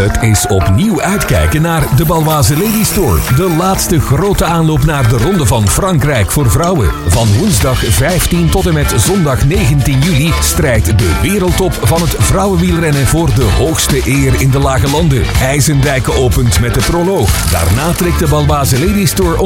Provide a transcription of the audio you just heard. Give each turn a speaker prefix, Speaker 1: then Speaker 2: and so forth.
Speaker 1: Het is opnieuw uitkijken naar de Baloise Ladies Tour. De laatste grote aanloop naar de Ronde van Frankrijk voor vrouwen. Van woensdag 15 tot en met zondag 19 juli strijdt de wereldtop van het vrouwenwielrennen voor de hoogste eer in de Lage Landen. IJsendijke opent met de proloog. Daarna trekt de Baloise Ladies Tour